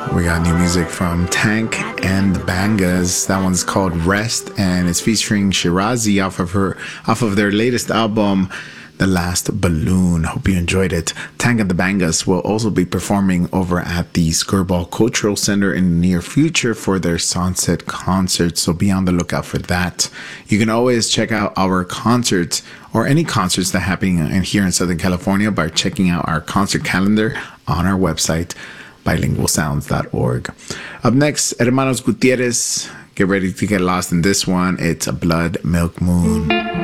We got new music from Tank and the Bangas. That one's called Rest, and it's featuring Shirazi off of their latest album, The Last Balloon. Hope you enjoyed it. Tank and the Bangas will also be performing over at the Skirball Cultural Center in the near future for their Sunset concert, so be on the lookout for that. You can always check out our concerts or any concerts that are happening here in Southern California by checking out our concert calendar on our website, bilingualsounds.org. Up next, Hermanos Gutierrez. Get ready to get lost in this one. It's a Blood Milk Moon.